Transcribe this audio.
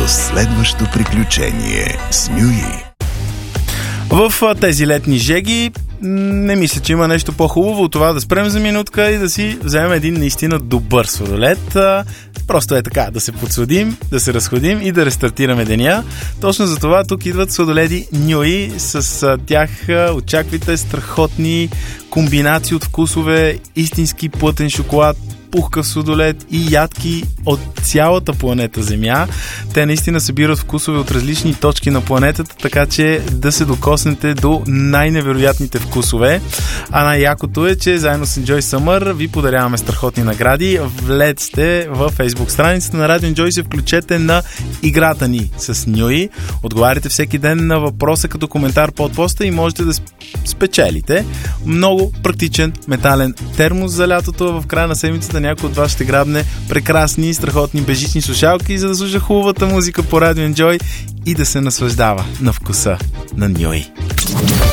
следващо приключение с Нюи. В тези летни жеги не мисля, че има нещо по-хубаво от това да спрем за минутка и да си вземем един наистина добър сладолед. Просто е така, да се подсладим, да се разходим и да рестартираме деня. Точно за това тук идват сладоледи Нюи. С тях очаквайте страхотни комбинации от вкусове, истински плътен шоколад, пухкав сладолед и ядки от цялата планета Земя. Те наистина събират вкусове от различни точки на планетата, така че да се докоснете до най-невероятните вкусове. А най-якото е, че заедно с Enjoy Summer ви подаряваме страхотни награди. Влезте в Facebook страницата на Radio Enjoy, се включете на играта ни с Нюи. Отговаряте всеки ден на въпроса като коментар под поста и можете да спечелите много практичен метален термос за лятото. В края на седмицата някой от вас ще грабне прекрасни, страхотни бежични слушалки, за да слуша хубавата музика по Radio Enjoy и да се наслаждава на вкуса на Нюи.